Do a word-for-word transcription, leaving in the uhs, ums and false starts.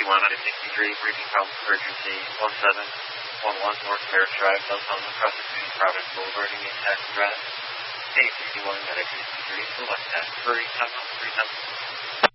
fifty-one out of sixty-three, breathing problems, emergency, one seven one one North Terrace Drive, Southbound, prosecuting Providence Boulevard, in attack threat. eight sixty-one, medic sixty-three, Select that, hurry, time out, three times.